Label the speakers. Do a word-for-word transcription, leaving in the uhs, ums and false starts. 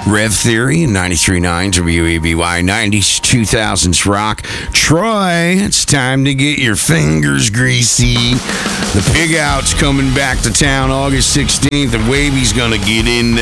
Speaker 1: Rev Theory, ninety-three point nine W A B Y, nineties, two thousands rock. Troy, it's time to get your fingers greasy. The Pig Out's coming back to town August sixteenth, and Wavy's going to get in there.